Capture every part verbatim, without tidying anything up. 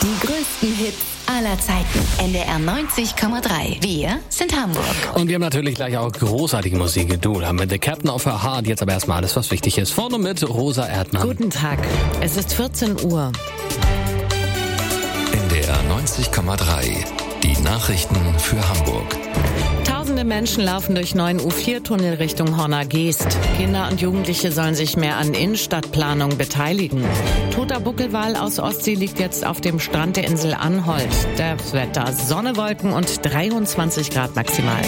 Die größten Hits aller Zeiten. N D R neunzig Komma drei. Wir sind Hamburg. Und wir haben natürlich gleich auch großartige Musik. Du, haben wir The Captain of Her Heart. Jetzt aber erstmal alles, was wichtig ist. Vorne mit Rosa Erdmann. Guten Tag. Es ist vierzehn Uhr. N D R neunzig Komma drei. Die Nachrichten für Hamburg. Tausende Menschen laufen durch neuen U vier Tunnel Richtung Horner-Geest. Kinder und Jugendliche sollen sich mehr an Innenstadtplanung beteiligen. Toter Buckelwal aus Ostsee liegt jetzt auf dem Strand der Insel Anholt. Das Wetter: Sonne, Wolken und dreiundzwanzig Grad maximal.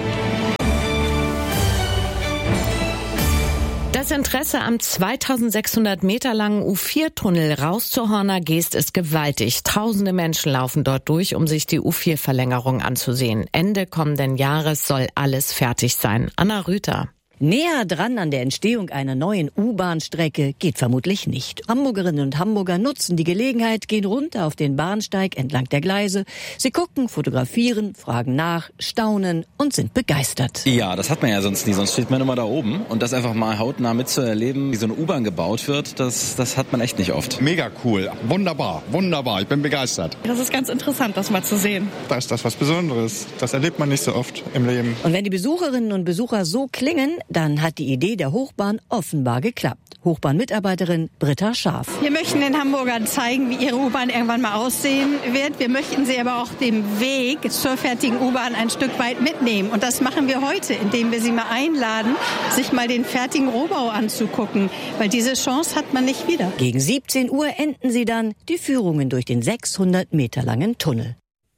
Das Interesse am zweitausendsechshundert Meter langen U vier Tunnel raus zur Horner-Geest ist gewaltig. Tausende Menschen laufen dort durch, um sich die U vier Verlängerung anzusehen. Ende kommenden Jahres soll alles fertig sein. Anna Rüther. Näher dran an der Entstehung einer neuen U-Bahn-Strecke geht vermutlich nicht. Hamburgerinnen und Hamburger nutzen die Gelegenheit, gehen runter auf den Bahnsteig entlang der Gleise. Sie gucken, fotografieren, fragen nach, staunen und sind begeistert. Ja, das hat man ja sonst nie. Sonst steht man immer da oben. Und das einfach mal hautnah mitzuerleben, wie so eine U-Bahn gebaut wird, das, das hat man echt nicht oft. Mega cool. Wunderbar, wunderbar. Ich bin begeistert. Das ist ganz interessant, das mal zu sehen. Da ist das was Besonderes. Das erlebt man nicht so oft im Leben. Und wenn die Besucherinnen und Besucher so klingen, dann hat die Idee der Hochbahn offenbar geklappt. Hochbahnmitarbeiterin Britta Scharf. Wir möchten den Hamburgern zeigen, wie ihre U-Bahn irgendwann mal aussehen wird. Wir möchten sie aber auch den Weg zur fertigen U-Bahn ein Stück weit mitnehmen. Und das machen wir heute, indem wir sie mal einladen, sich mal den fertigen Rohbau anzugucken. Weil diese Chance hat man nicht wieder. Gegen siebzehn Uhr enden sie dann die Führungen durch den sechshundert Meter langen Tunnel.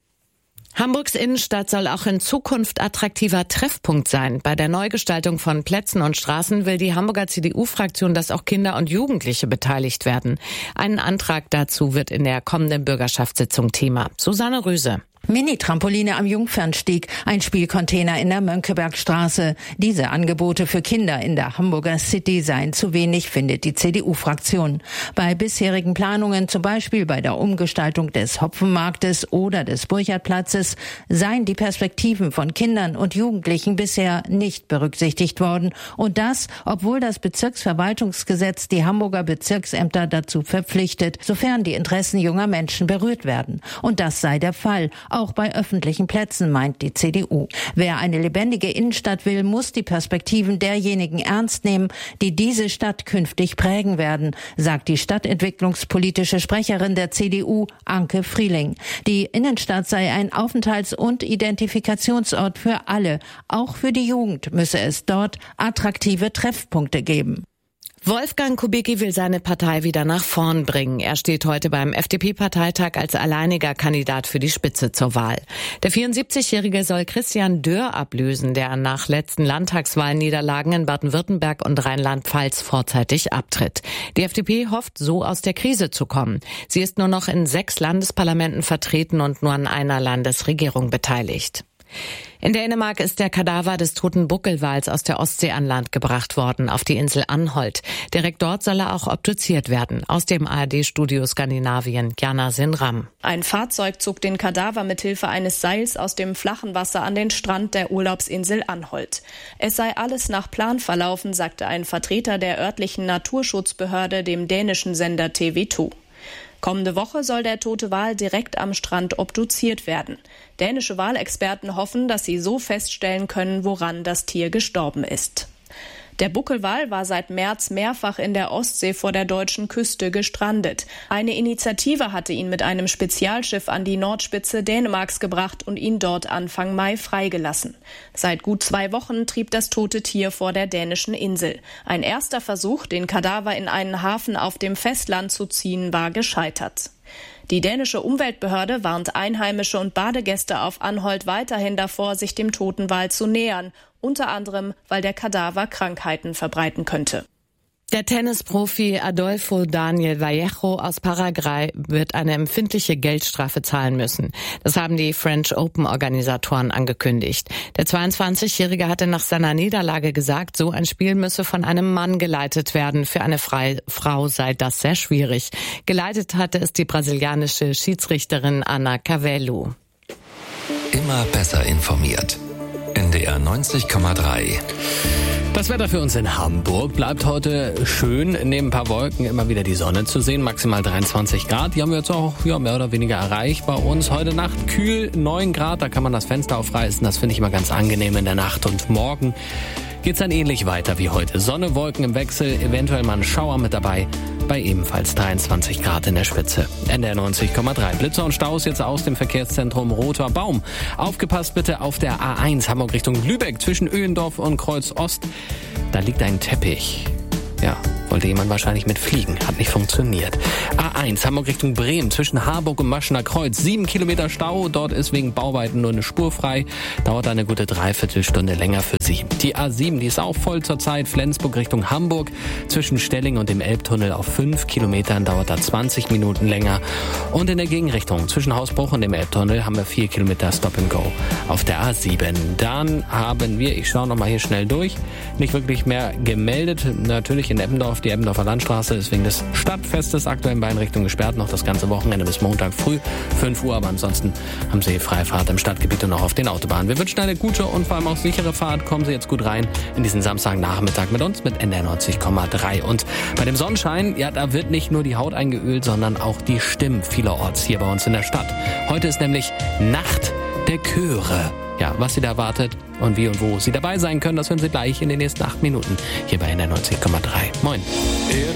Hamburgs Innenstadt soll auch in Zukunft attraktiver Treffpunkt sein. Bei der Neugestaltung von Plätzen und Straßen will die Hamburger C D U-Fraktion, dass auch Kinder und Jugendliche beteiligt werden. Ein Antrag dazu wird in der kommenden Bürgerschaftssitzung Thema. Susanne Röse. Mini-Trampoline am Jungfernstieg, ein Spielcontainer in der Mönckebergstraße. Diese Angebote für Kinder in der Hamburger City seien zu wenig, findet die C D U-Fraktion. Bei bisherigen Planungen, zum Beispiel bei der Umgestaltung des Hopfenmarktes oder des Burchardplatzes, seien die Perspektiven von Kindern und Jugendlichen bisher nicht berücksichtigt worden. Und das, obwohl das Bezirksverwaltungsgesetz die Hamburger Bezirksämter dazu verpflichtet, sofern die Interessen junger Menschen berührt werden. Und das sei der Fall. Auch bei öffentlichen Plätzen, meint die C D U. Wer eine lebendige Innenstadt will, muss die Perspektiven derjenigen ernst nehmen, die diese Stadt künftig prägen werden, sagt die stadtentwicklungspolitische Sprecherin der C D U, Anke Frieling. Die Innenstadt sei ein Aufenthalts- und Identifikationsort für alle. Auch für die Jugend müsse es dort attraktive Treffpunkte geben. Wolfgang Kubicki will seine Partei wieder nach vorn bringen. Er steht heute beim F D P-Parteitag als alleiniger Kandidat für die Spitze zur Wahl. Der vierundsiebzigjährige soll Christian Dörr ablösen, der nach letzten Landtagswahlniederlagen in Baden-Württemberg und Rheinland-Pfalz vorzeitig abtritt. Die F D P hofft, so aus der Krise zu kommen. Sie ist nur noch in sechs Landesparlamenten vertreten und nur an einer Landesregierung beteiligt. In Dänemark ist der Kadaver des toten Buckelwals aus der Ostsee an Land gebracht worden, auf die Insel Anholt. Direkt dort soll er auch obduziert werden. Aus dem A R D-Studio Skandinavien, Jana Sinram. Ein Fahrzeug zog den Kadaver mithilfe eines Seils aus dem flachen Wasser an den Strand der Urlaubsinsel Anholt. Es sei alles nach Plan verlaufen, sagte ein Vertreter der örtlichen Naturschutzbehörde dem dänischen Sender T V to. Kommende Woche soll der tote Wal direkt am Strand obduziert werden. Dänische Walexperten hoffen, dass sie so feststellen können, woran das Tier gestorben ist. Der Buckelwal war seit März mehrfach in der Ostsee vor der deutschen Küste gestrandet. Eine Initiative hatte ihn mit einem Spezialschiff an die Nordspitze Dänemarks gebracht und ihn dort Anfang Mai freigelassen. Seit gut zwei Wochen trieb das tote Tier vor der dänischen Insel. Ein erster Versuch, den Kadaver in einen Hafen auf dem Festland zu ziehen, war gescheitert. Die dänische Umweltbehörde warnt Einheimische und Badegäste auf Anholt weiterhin davor, sich dem toten Wal zu nähern, unter anderem, weil der Kadaver Krankheiten verbreiten könnte. Der Tennisprofi Adolfo Daniel Vallejo aus Paraguay wird eine empfindliche Geldstrafe zahlen müssen. Das haben die French Open-Organisatoren angekündigt. Der zweiundzwanzigjährige hatte nach seiner Niederlage gesagt, so ein Spiel müsse von einem Mann geleitet werden. Für eine Frau sei das sehr schwierig. Geleitet hatte es die brasilianische Schiedsrichterin Ana Cavello. Immer besser informiert. N D R neunzig Komma drei. Das Wetter für uns in Hamburg bleibt heute schön. Neben ein paar Wolken immer wieder die Sonne zu sehen. Maximal dreiundzwanzig Grad. Die haben wir jetzt auch ja, mehr oder weniger erreicht bei uns. Heute Nacht kühl, neun Grad. Da kann man das Fenster aufreißen. Das finde ich immer ganz angenehm in der Nacht. Und morgen geht's dann ähnlich weiter wie heute. Sonne, Wolken im Wechsel, eventuell mal ein Schauer mit dabei. Bei ebenfalls dreiundzwanzig Grad in der Spitze. N D R neunzig Komma drei. Blitzer und Staus jetzt aus dem Verkehrszentrum Roter Baum. Aufgepasst bitte auf der A eins Hamburg Richtung Lübeck zwischen Öhendorf und Kreuz Ost. Da liegt ein Teppich. Ja, wollte jemand wahrscheinlich mit fliegen. Hat nicht funktioniert. A eins Hamburg Richtung Bremen zwischen Harburg und Maschener Kreuz. Sieben Kilometer Stau. Dort ist wegen Bauarbeiten nur eine Spur frei. Dauert eine gute Dreiviertelstunde länger für Sie. Die A sieben, die ist auch voll zurzeit. Flensburg Richtung Hamburg. Zwischen Stelling und dem Elbtunnel auf fünf Kilometern dauert da zwanzig Minuten länger. Und in der Gegenrichtung zwischen Hausbruch und dem Elbtunnel haben wir vier Kilometer Stop and Go auf der A sieben. Dann haben wir, ich schaue nochmal hier schnell durch, nicht wirklich mehr gemeldet. Natürlich in Eppendorf, die Eppendorfer Landstraße ist wegen des Stadtfestes aktuell in beiden Richtungen gesperrt. Noch das ganze Wochenende bis Montag früh, fünf Uhr. Aber ansonsten haben Sie freie Fahrt im Stadtgebiet und auch auf den Autobahnen. Wir wünschen eine gute und vor allem auch sichere Fahrt. Kommen Sie jetzt gut rein in diesen Samstagnachmittag mit uns mit N D R neunzig Komma drei. Und bei dem Sonnenschein, ja, da wird nicht nur die Haut eingeölt, sondern auch die Stimmen vielerorts hier bei uns in der Stadt. Heute ist nämlich Nacht der Chöre. Ja, was Sie da erwartet und wie und wo Sie dabei sein können, das hören Sie gleich in den nächsten acht Minuten hier bei N D R neunzig Komma drei. Moin.